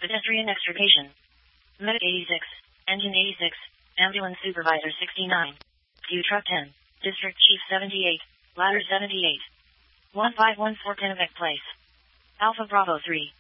Pedestrian extrication. Medic 86. Engine 86. Ambulance Supervisor 69. Q Truck 10. District Chief 78. Ladder 78. 1514 Kennebec Place. Alpha Bravo 3.